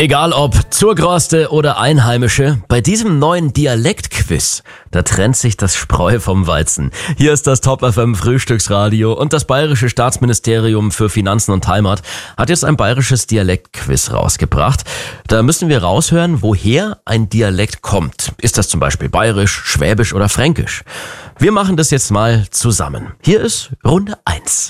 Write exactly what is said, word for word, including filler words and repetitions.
Egal ob Zurgroste oder Einheimische, bei diesem neuen Dialektquiz, da trennt sich das Spreu vom Weizen. Hier ist das Top F M Frühstücksradio und das Bayerische Staatsministerium für Finanzen und Heimat hat jetzt ein bayerisches Dialektquiz rausgebracht. Da müssen wir raushören, woher ein Dialekt kommt. Ist das zum Beispiel bayerisch, schwäbisch oder fränkisch? Wir machen das jetzt mal zusammen. Hier ist Runde eins.